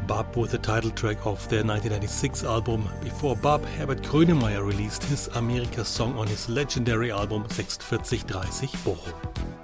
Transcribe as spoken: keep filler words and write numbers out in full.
Bub with the title track of their nineteen ninety-six album. Before Bub, Herbert Grönemeyer released his America song on his legendary album sechsundvierzig dreißig Bochum.